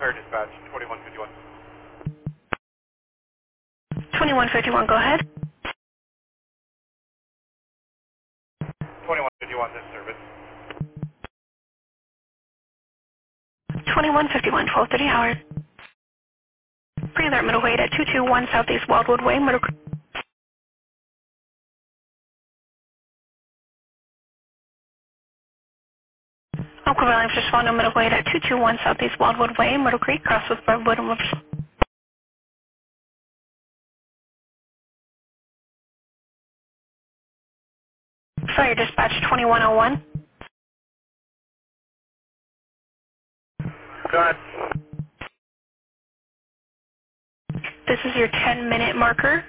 Fire dispatch, 2151. 2151, go ahead. 2151, this service. 2151, 1230 Howard. Pre-alert middle weight at 221 Southeast Wildwood Way, Middle Creek. Uncle Williams responding middle weight at 221 Southeast Wildwood Way, Middle Creek, cross with Redwood and Whoops. Fire dispatch 2101. Go ahead. This is your 10-minute marker.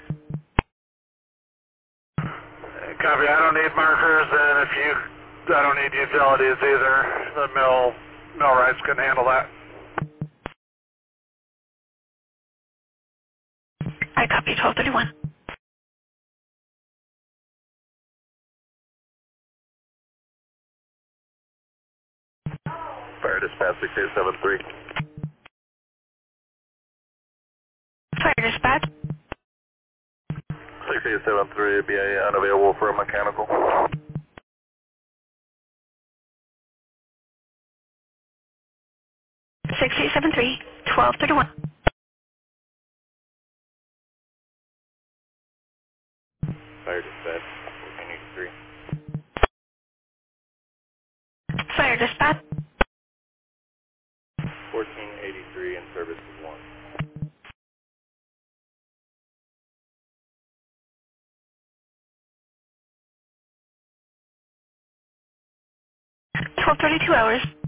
Copy, I don't need markers, and I don't need utilities either. The millwrights can handle that. I copy 1231. Fire dispatch 6873. Fire dispatch. 6873, BA unavailable for a mechanical. 6873, 1231. Fire dispatch 1483. Fire dispatch. 1483 in service is 1. 1232 hours.